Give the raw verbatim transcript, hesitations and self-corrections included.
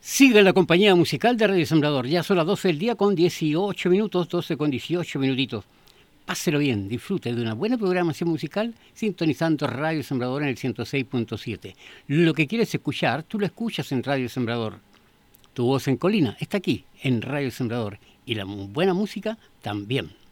Sigue la compañía musical de Radio Sembrador. Ya son las doce del día con dieciocho minutos, doce con dieciocho minutitos. Páselo bien, disfrute de una buena programación musical sintonizando Radio Sembrador en el ciento seis punto siete. Lo que quieres escuchar, tú lo escuchas en Radio Sembrador. Tu voz en colina está aquí, en Radio Sembrador. Y la buena música también.